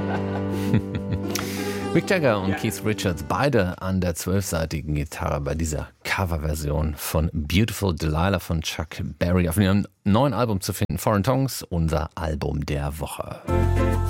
Mick Jagger und Keith Richards, beide an der 12-seitigen Gitarre bei dieser Coverversion von Beautiful Delilah von Chuck Berry auf ihrem neuen Album zu finden, Foreign Tongues, unser Album der Woche.